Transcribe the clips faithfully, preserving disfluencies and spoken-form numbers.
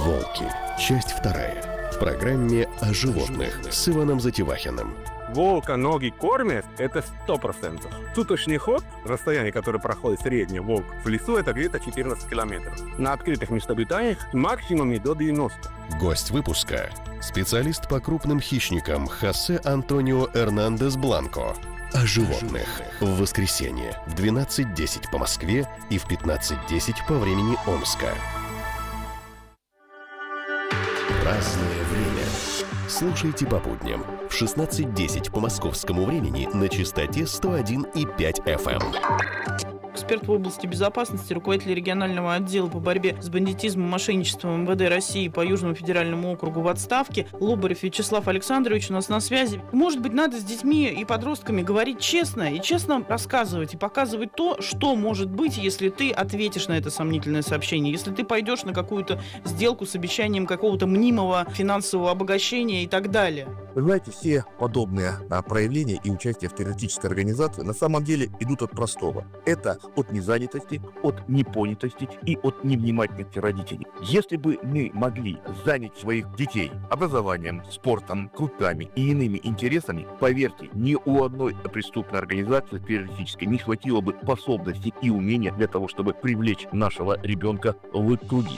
Волки. Часть вторая. В программе о животных с Иваном Затевахиным. Волка ноги кормят, это сто процентов. Суточный ход, расстояние, которое проходит средний волк в лесу, это где-то четырнадцать километров. На открытых местообитаниях максимум до девяноста. Гость выпуска – специалист по крупным хищникам Хосе Антонио Эрнандес Бланко. О животных. В воскресенье в двенадцать десять по Москве и в пятнадцать десять по времени Омска. Разное время. Слушайте по будням в шестнадцать десять по московскому времени на частоте сто один и пять эф эм. Эксперт в области безопасности, руководитель регионального отдела по борьбе с бандитизмом и мошенничеством эм вэ дэ России по Южному федеральному округу в отставке Лобарев Вячеслав Александрович у нас на связи. Может быть, надо с детьми и подростками говорить честно и честно рассказывать и показывать то, что может быть, если ты ответишь на это сомнительное сообщение, если ты пойдешь на какую-то сделку с обещанием какого-то мнимого финансового обогащения и так далее. Вы знаете, все подобные а, проявления и участие в террористической организации на самом деле идут от простого. Это от незанятости, от непонятости и от невнимательности родителей. Если бы мы могли занять своих детей образованием, спортом, клубами и иными интересами, поверьте, ни у одной преступной организации террористической не хватило бы способностей и умения для того, чтобы привлечь нашего ребенка в круги.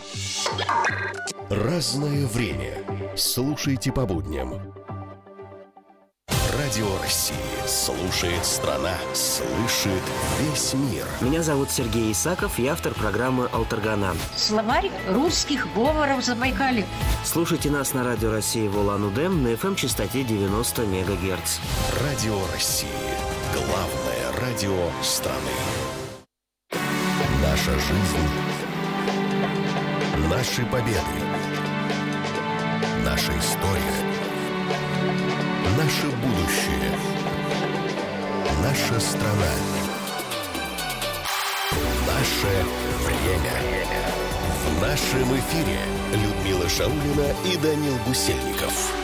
Разное время. Слушайте по будням. Радио России. Слушает страна. Слышит весь мир. Меня зовут Сергей Исаков, я автор программы «Алтаргана». Словарь русских говоров Забайкалья. Слушайте нас на Радио России в Улан-Удэ на эф эм-частоте девяносто мегагерц. Радио России. Главное радио страны. Наша жизнь. Наши победы. Наша история. Наше будущее. Наша страна. Наше время. В нашем эфире Людмила Шаулина и Данил Гусельников.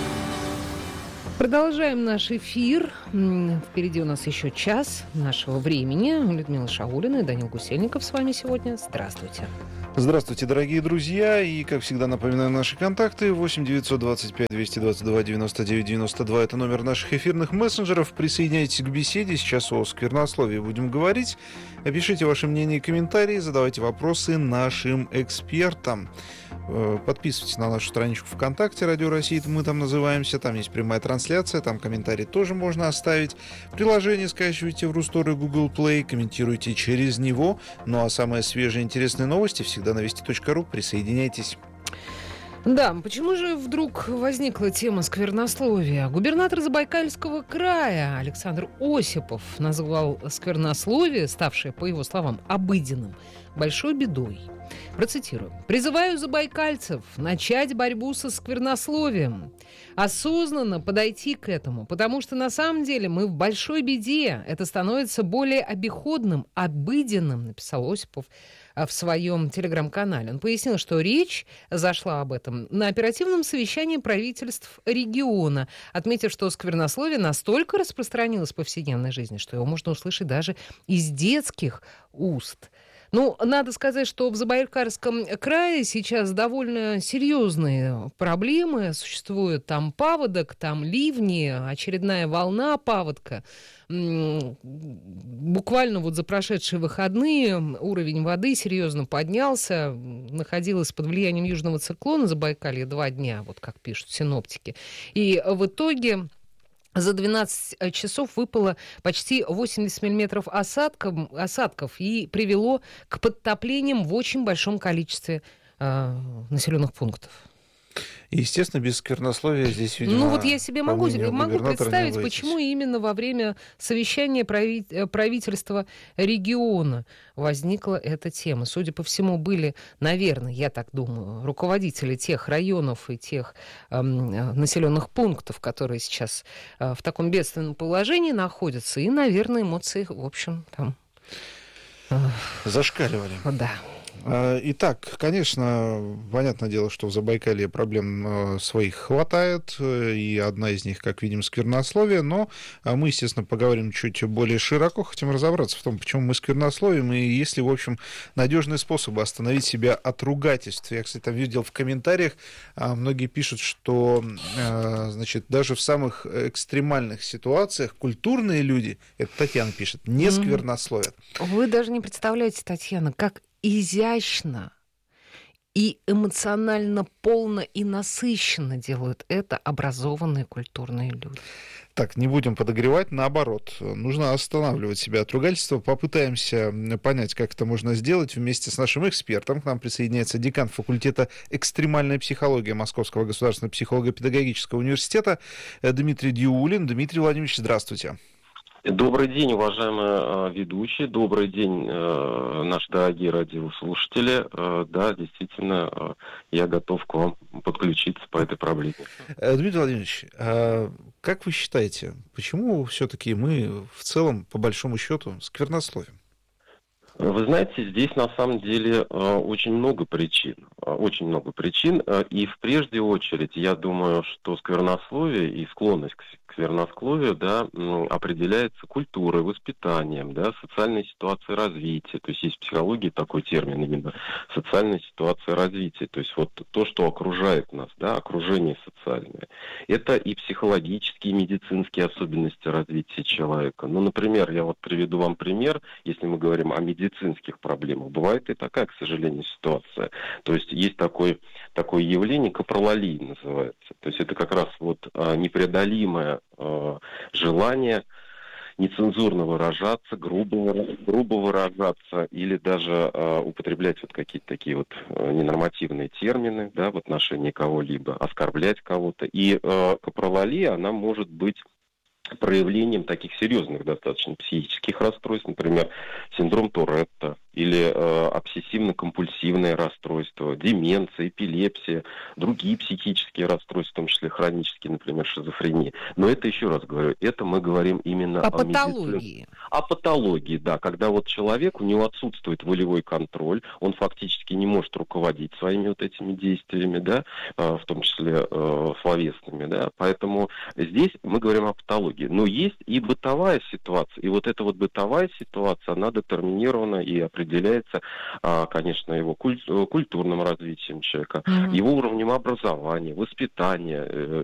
Продолжаем наш эфир. Впереди у нас еще час нашего времени. Людмила Шаулина и Данил Гусельников с вами сегодня. Здравствуйте. Здравствуйте, дорогие друзья. И, как всегда, напоминаю наши контакты. восемь девятьсот двадцать пять двести двадцать два девяносто девять девяносто два. Это номер наших эфирных мессенджеров. Присоединяйтесь к беседе. Сейчас о сквернословии будем говорить. Пишите ваши мнения и комментарии. Задавайте вопросы нашим экспертам. Подписывайтесь на нашу страничку ВКонтакте «Радио России», мы там называемся, там есть прямая трансляция, там комментарии тоже можно оставить. Приложение скачивайте в Рустор и Google Play, комментируйте через него. Ну а самые свежие интересные новости всегда на вести точка ру. Присоединяйтесь. Да, почему же вдруг возникла тема сквернословия? Губернатор Забайкальского края Александр Осипов назвал сквернословие, ставшее, по его словам, обыденным, большой бедой. Процитирую. «Призываю забайкальцев начать борьбу со сквернословием, осознанно подойти к этому, потому что на самом деле мы в большой беде. Это становится более обиходным, обыденным», написал Осипов в своем телеграм-канале. Он пояснил, что речь зашла об этом на оперативном совещании правительств региона, отметив, что сквернословие настолько распространилось в повседневной жизни, что его можно услышать даже из детских уст. Ну, надо сказать, что в Забайкальском крае сейчас довольно серьезные проблемы. Существует там паводок, там ливни, очередная волна паводка. Буквально вот за прошедшие выходные уровень воды серьезно поднялся. Находилась под влиянием южного циклона Забайкалье два дня, вот как пишут синоптики. И в итоге за двенадцать часов выпало почти восемьдесят миллиметров осадков, осадков и привело к подтоплениям в очень большом количестве э, населенных пунктов. Естественно, без сквернословия здесь, видимо... Ну вот я себе могу, могу представить, почему именно во время совещания прави, правительства региона возникла эта тема. Судя по всему, были, наверное, я так думаю, руководители тех районов и тех э, населенных пунктов, которые сейчас э, в таком бедственном положении находятся, и, наверное, эмоции, в общем, там... Э, зашкаливали. Да. Итак, конечно, понятное дело, что в Забайкалье проблем своих хватает, и одна из них, как видим, сквернословие, но мы, естественно, поговорим чуть более широко, хотим разобраться в том, почему мы сквернословим, и есть ли, в общем, надежные способы остановить себя от ругательств. Я, кстати, там видел в комментариях, многие пишут, что, значит, даже в самых экстремальных ситуациях культурные люди, это Татьяна пишет, не сквернословят. Вы даже не представляете, Татьяна, как изящно и эмоционально полно и насыщенно делают это образованные культурные люди. Так, не будем подогревать, наоборот, нужно останавливать себя от ругательства. Попытаемся понять, как это можно сделать вместе с нашим экспертом. К нам присоединяется декан факультета экстремальной психологии Московского государственного психолого-педагогического университета Дмитрий Диулин. Дмитрий Владимирович, здравствуйте. Добрый день, уважаемые ведущие, добрый день, наши дорогие радиослушатели. Да, действительно, я готов к вам подключиться по этой проблеме. Дмитрий Владимирович, как вы считаете, почему все-таки мы в целом, по большому счету, сквернословим? Вы знаете, здесь на самом деле очень много причин, очень много причин, и в прежде очередь, я думаю, что сквернословие и склонность к сквернословию, да, определяется культурой, воспитанием, да, социальной ситуацией развития, то есть есть в психологии такой термин именно социальная ситуация развития, то есть вот то, что окружает нас, да, окружение социальное, это и психологические, и медицинские особенности развития человека. Ну, например, я вот приведу вам пример, если мы говорим о медицине, медицинских проблемах. Бывает и такая, к сожалению, ситуация. То есть есть такое, такое явление, капролалия называется. То есть это как раз вот а, непреодолимое а, желание нецензурно выражаться, грубо, грубо выражаться или даже а, употреблять вот какие-то такие вот а, ненормативные термины, да, в отношении кого-либо, оскорблять кого-то. И а, капролалия, она может быть проявлением таких серьезных достаточно психических расстройств, например, синдром Туретта или э, обсессивно-компульсивное расстройство, деменция, эпилепсия, другие психические расстройства, в том числе хронические, например, шизофрения. Но это, еще раз говорю, это мы говорим именно о, о патологии. Медицине. О патологии, да, когда вот человек, у него отсутствует волевой контроль, он фактически не может руководить своими вот этими действиями, да, э, в том числе э, словесными, да, поэтому здесь мы говорим о патологии. Но есть и бытовая ситуация, и вот эта вот бытовая ситуация, она детерминирована и определяется, конечно, его культурным развитием человека, mm-hmm. его уровнем образования, воспитания,